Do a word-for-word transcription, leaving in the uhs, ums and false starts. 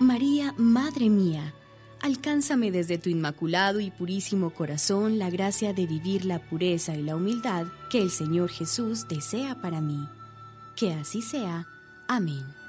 María, Madre mía, alcánzame desde tu inmaculado y purísimo corazón la gracia de vivir la pureza y la humildad que el Señor Jesús desea para mí. Que así sea. Amén.